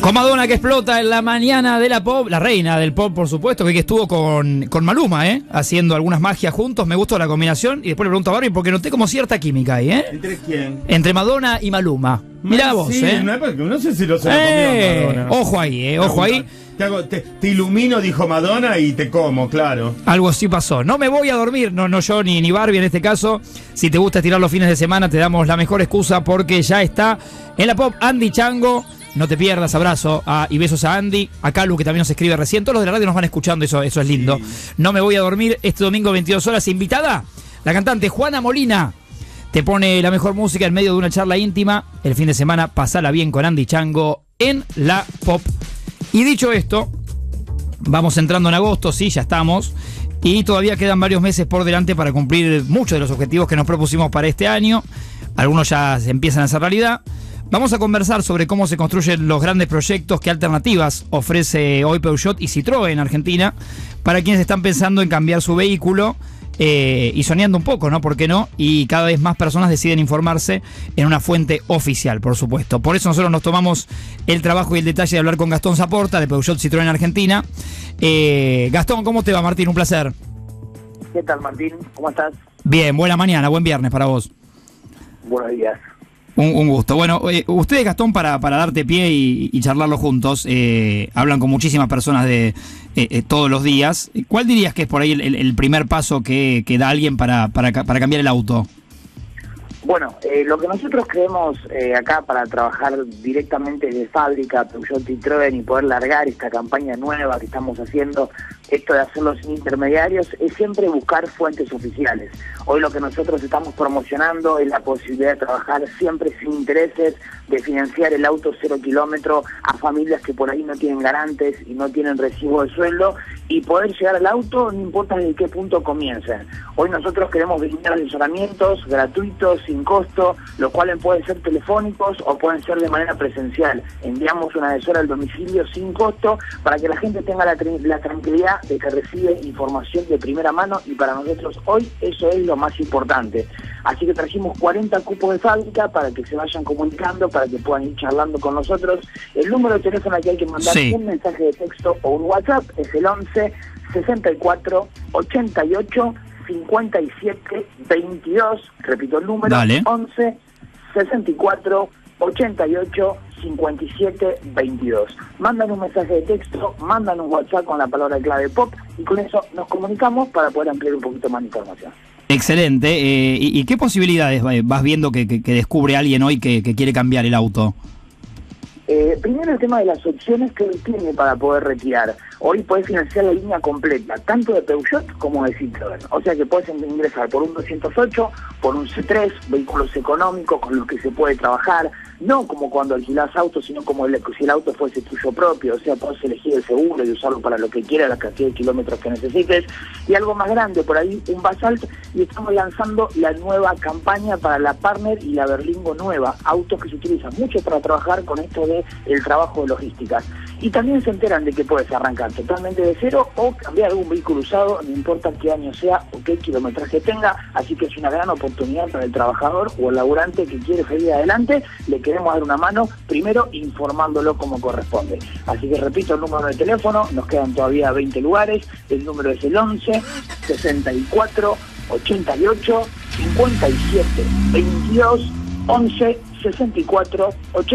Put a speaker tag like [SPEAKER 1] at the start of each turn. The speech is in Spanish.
[SPEAKER 1] Con Madonna, que explota en la mañana de la pop, la reina del pop, por supuesto, que estuvo con Maluma, haciendo algunas magias juntos. Me gustó la combinación. Y después le pregunto a Barbie porque noté como cierta química ahí,
[SPEAKER 2] ¿Entre quién?
[SPEAKER 1] Entre Madonna y Maluma. Mirá vos,
[SPEAKER 2] sí, no sé si lo se lo comió Madonna.
[SPEAKER 1] Ojo ahí, ojo ahí.
[SPEAKER 2] Te ilumino, dijo Madonna, y te como, claro.
[SPEAKER 1] Algo así pasó. No me voy a dormir, no yo ni Barbie en este caso. Si te gusta estirar los fines de semana, te damos la mejor excusa porque ya está en la pop Andy Chango. No te pierdas, abrazo y besos a Andy, a Calu, que también nos escribe recién. Todos los de la radio nos van escuchando, eso es lindo. Sí. No me voy a dormir este domingo 22 horas. Invitada, la cantante Juana Molina. Te pone la mejor música en medio de una charla íntima. El fin de semana, pasala bien con Andy Chango en la pop. Y dicho esto, vamos entrando en agosto, sí, ya estamos. Y todavía quedan varios meses por delante para cumplir muchos de los objetivos que nos propusimos para este año. Algunos ya se empiezan a hacer realidad. Vamos a conversar sobre cómo se construyen los grandes proyectos, qué alternativas ofrece hoy Peugeot y Citroën en Argentina para quienes están pensando en cambiar su vehículo y soñando un poco, ¿no? ¿Por qué no? Y cada vez más personas deciden informarse en una fuente oficial, por supuesto. Por eso nosotros nos tomamos el trabajo y el detalle de hablar con Gastón Zaporta de Peugeot Citroën en Argentina. Gastón, ¿cómo te va, Martín? Un placer.
[SPEAKER 3] ¿Qué tal, Martín? ¿Cómo estás?
[SPEAKER 1] Bien, buena mañana, buen viernes para vos.
[SPEAKER 3] Buenos días.
[SPEAKER 1] Un gusto. Bueno, ustedes, Gastón, para darte pie y charlarlo juntos, hablan con muchísimas personas de todos los días. ¿Cuál dirías que es por ahí el primer paso que da alguien para cambiar el auto?
[SPEAKER 3] Bueno, lo que nosotros creemos acá para trabajar directamente desde fábrica, Peugeot Citroën, y poder largar esta campaña nueva que estamos haciendo, esto de hacerlo sin intermediarios, es siempre buscar fuentes oficiales. Hoy lo que nosotros estamos promocionando es la posibilidad de trabajar siempre sin intereses, de financiar el auto 0 kilómetro a familias que por ahí no tienen garantes y no tienen recibo de sueldo, y poder llegar al auto no importa desde qué punto comiencen. Hoy nosotros queremos brindar asesoramientos gratuitos, sin costo, los cuales pueden ser telefónicos o pueden ser de manera presencial. Enviamos una asesora al domicilio sin costo para que la gente tenga la tranquilidad de que recibe información de primera mano, y para nosotros hoy eso es lo más importante. Así que trajimos 40 cupos de fábrica para que se vayan comunicando, para que puedan ir charlando con nosotros. El número de teléfono al que hay que mandar un mensaje de texto o un WhatsApp es el 11 64 88 57 22. Repito el número.
[SPEAKER 1] Dale.
[SPEAKER 3] 11 64 88 57 22. Mandan un mensaje de texto, mandan un WhatsApp con la palabra clave pop, y con eso nos comunicamos para poder ampliar un poquito más de información.
[SPEAKER 1] Excelente. ¿Y qué posibilidades vas viendo que descubre alguien hoy que quiere cambiar el auto?
[SPEAKER 3] Primero, el tema de las opciones que él tiene para poder retirar. Hoy puedes financiar la línea completa, tanto de Peugeot como de Citroën. O sea que puedes ingresar por un 208, por un C3, vehículos económicos con los que se puede trabajar, no como cuando alquilás autos, sino como si el auto fuese tuyo propio. O sea, puedes elegir el seguro y usarlo para lo que quieras, la cantidad de kilómetros que necesites. Y algo más grande, por ahí un Basalt, y estamos lanzando la nueva campaña para la Partner y la Berlingo nueva, autos que se utilizan mucho para trabajar con esto de el trabajo de logísticas. Y también se enteran de que puedes arrancar totalmente de cero o cambiar algún vehículo usado, no importa qué año sea o qué kilometraje tenga. Así que es una gran oportunidad para el trabajador o el laburante que quiere seguir adelante. Le queremos dar una mano, primero informándolo como corresponde. Así que repito el número de teléfono, nos quedan todavía 20 lugares. El número es el 11 64 88 57 22, 11 64 88